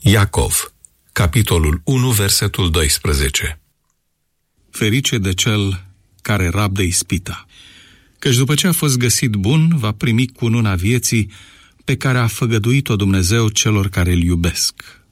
Iacov, capitolul 1, versetul 12. Ferice de cel care rabdă ispita, căci după ce a fost găsit bun, va primi cununa vieții pe care a făgăduit-o Dumnezeu celor care îl iubesc.